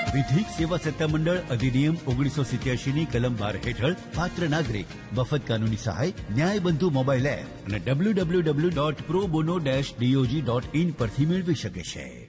વિધિક સેવા સત્તામંડળ અધિનિયમ 1987ની કલમ 12 હેઠળ પાત્ર નાગરિક મફત કાનૂની સહાય ન્યાય બંધુ મોબાઈલ એપ અને www.probono-dog.in પરથી મેળવી શકે છે.